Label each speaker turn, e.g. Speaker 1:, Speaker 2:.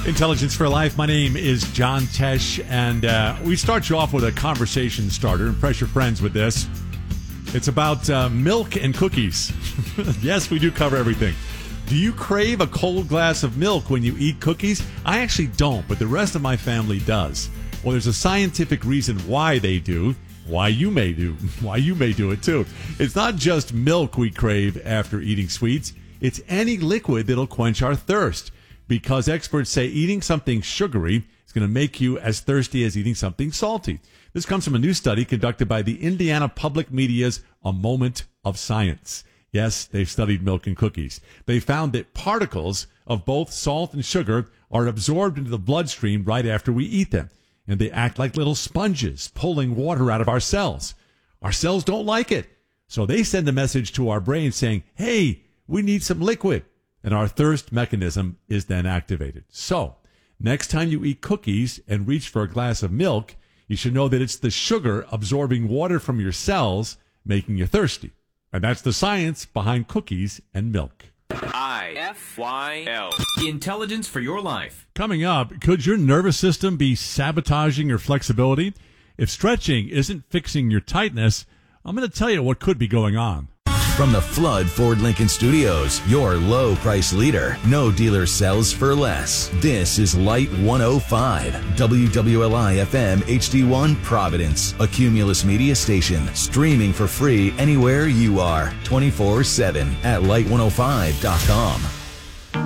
Speaker 1: Intelligence for Life. My name is John Tesh, and we start you off with a conversation starter. Impress your friends with this. It's about milk and cookies. Yes, we do cover everything. Do you crave a cold glass of milk when you eat cookies? I actually don't, but the rest of my family does. Well, there's a scientific reason why they do. Why you may do it too. It's not just milk we crave after eating sweets. It's any liquid that'll quench our thirst. Because experts say eating something sugary is going to make you as thirsty as eating something salty. This comes from a new study conducted by the Indiana Public Media's A Moment of Science. Yes, they've studied milk and cookies. They found that particles of both salt and sugar are absorbed into the bloodstream right after we eat them. And they act like little sponges, pulling water out of our cells. Our cells don't like it. So they send a message to our brain saying, hey, we need some liquid. And our thirst mechanism is then activated. So, next time you eat cookies and reach for a glass of milk, you should know that it's the sugar absorbing water from your cells making you thirsty. And that's the science behind cookies and milk.
Speaker 2: IFYL. Intelligence for your life.
Speaker 1: Coming up, could your nervous system be sabotaging your flexibility? If stretching isn't fixing your tightness, I'm going to tell you what could be going on.
Speaker 3: From the Flood Ford Lincoln Studios, your low price leader. No dealer sells for less. This is Light 105, WWLI FM HD1 Providence, a Cumulus media station, streaming for free anywhere you are, 24/7 at light105.com.